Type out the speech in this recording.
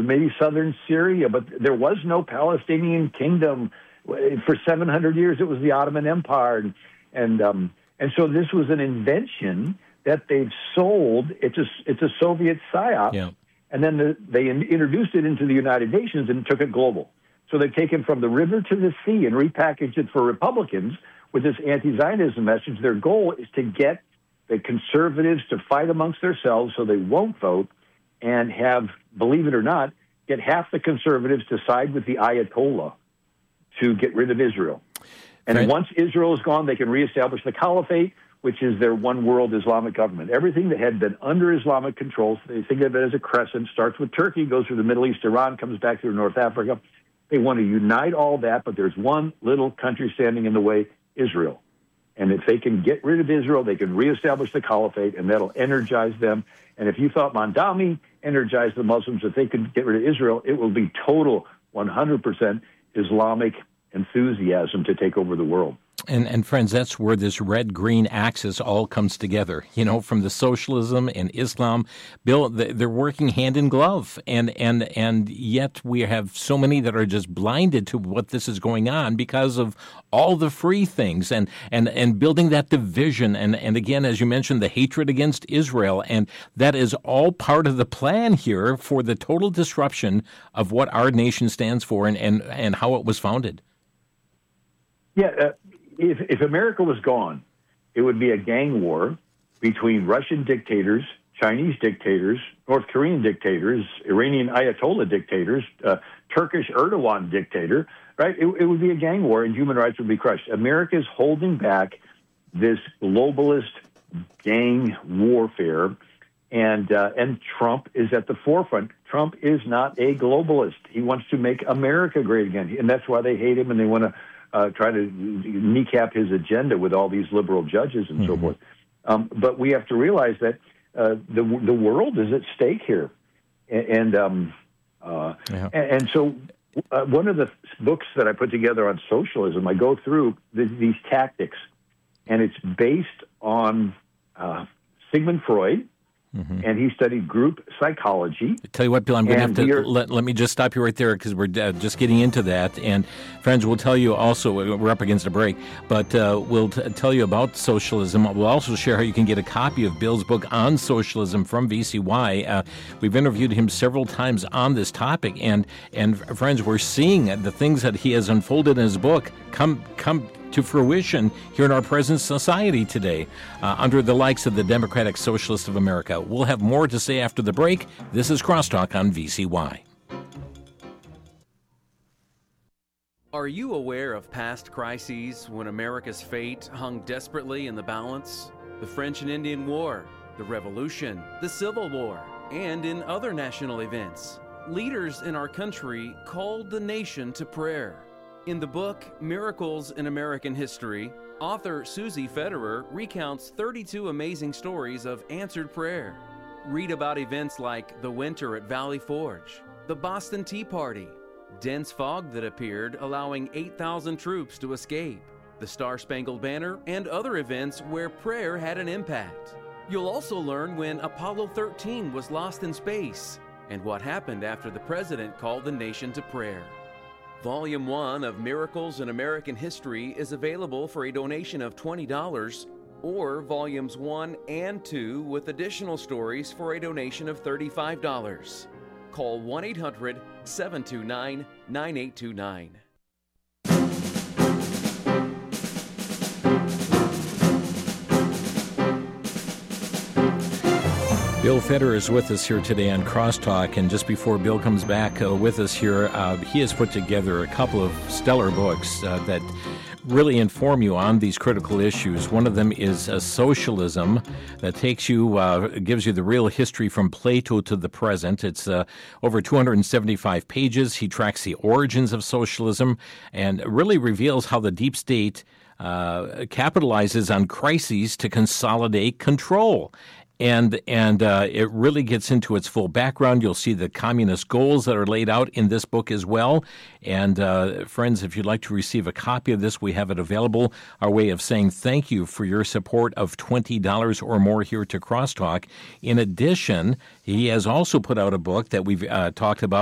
maybe southern Syria, but there was no Palestinian kingdom. For 700 years, it was the Ottoman Empire. And so this was an invention that they've sold. It's a Soviet psyop. Yeah. And then they introduced it into the United Nations and took it global. So they've taken from the river to the sea and repackaged it for Republicans with this anti-Zionism message. Their goal is to get the conservatives to fight amongst themselves so they won't vote and have, believe it or not, get half the conservatives to side with the Ayatollah to get rid of Israel. And right. Once Israel is gone, they can reestablish the caliphate, which is their one world Islamic government. Everything that had been under Islamic control, they think of it as a crescent, starts with Turkey, goes through the Middle East, Iran, comes back through North Africa. They want to unite all that, but there's one little country standing in the way, Israel. And if they can get rid of Israel, they can reestablish the caliphate, and that'll energize them. And if you thought Mandami energized the Muslims, if they could get rid of Israel, it will be total 100% Islamic enthusiasm to take over the world. And friends, that's where this red-green axis all comes together. You know, from the socialism and Islam, Bill, they're working hand in glove, and yet we have so many that are just blinded to what this is going on because of all the free things and building that division. And again, as you mentioned, the hatred against Israel, and that is all part of the plan here for the total disruption of what our nation stands for and how it was founded. Yeah. If America was gone, it would be a gang war between Russian dictators, Chinese dictators, North Korean dictators, Iranian Ayatollah dictators, Turkish Erdogan dictator, right? It would be a gang war, and human rights would be crushed. America is holding back this globalist gang warfare, and Trump is at the forefront. Trump is not a globalist. He wants to make America great again, and that's why they hate him, and they want to try to kneecap his agenda with all these liberal judges and so forth. But we have to realize that the world is at stake here. And so one of the books that I put together on socialism, I go through these tactics, and it's based on Sigmund Freud. And he studied group psychology. I tell you what, Bill, I'm going to have to let me just stop you right there because we're just getting into that. And friends, we'll tell you also, we're up against a break, but we'll tell you about socialism. We'll also share how you can get a copy of Bill's book on socialism from VCY. We've interviewed him several times on this topic, and friends, we're seeing the things that he has unfolded in his book come to fruition here in our present society today under the likes of the Democratic Socialists of America. We'll have more to say after the break. This is Crosstalk on VCY. Are you aware of past crises when America's fate hung desperately in the balance? The French and Indian War, the Revolution, the Civil War, and in other national events. Leaders in our country called the nation to prayer. In the book, Miracles in American History, author Susie Federer recounts 32 amazing stories of answered prayer. Read about events like the winter at Valley Forge, the Boston Tea Party, dense fog that appeared allowing 8,000 troops to escape, the Star-Spangled Banner, and other events where prayer had an impact. You'll also learn when Apollo 13 was lost in space and what happened after the president called the nation to prayer. Volume 1 of Miracles in American History is available for a donation of $20, or Volumes 1 and 2 with additional stories for a donation of $35. Call 1-800-729-9829. Bill Federer is with us here today on Crosstalk, and just before Bill comes back with us here, he has put together a couple of stellar books that really inform you on these critical issues. One of them is Socialism, that takes you, gives you the real history from Plato to the present. It's over 275 pages. He tracks the origins of socialism and really reveals how the deep state capitalizes on crises to consolidate control. And it really gets into its full background. You'll see the communist goals that are laid out in this book as well. And friends, if you'd like to receive a copy of this, we have it available. Our way of saying thank you for your support of $20 or more here to Crosstalk. In addition, he has also put out a book that we've talked about.